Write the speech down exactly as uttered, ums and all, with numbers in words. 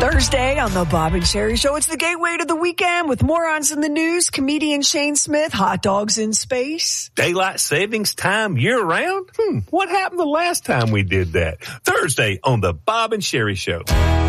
Thursday on the Bob and Sherry Show. It's the gateway to the weekend with morons in the news, comedian Shane Smith, hot dogs in space. Daylight savings time year round? Hmm, what happened the last time we did that? Thursday on the Bob and Sherry Show.